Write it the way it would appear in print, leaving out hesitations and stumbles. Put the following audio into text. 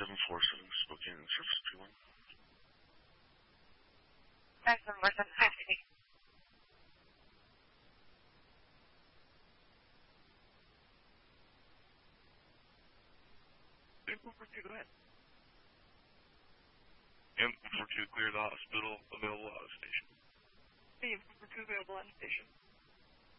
747 Spokane, surface 21. 747, hi, City. Vancouver 2, go ahead. Vancouver 2, clear the hospital, available out of station. Vancouver 2, available on station.